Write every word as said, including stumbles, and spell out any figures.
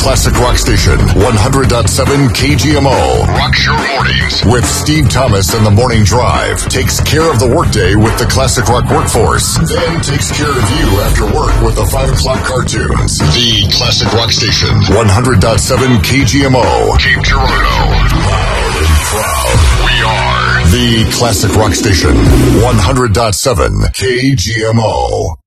classic rock station, one hundred point seven K G M O. Rocks your mornings with Steve Thomas and the Morning Drive. Takes care of the workday with the classic rock workforce. Then takes care of you after work with the five o'clock cartoons. The classic rock station, one hundred point seven K G M O. Cape Girardeau. Loud and proud. We are the classic rock station, one hundred point seven K G M O.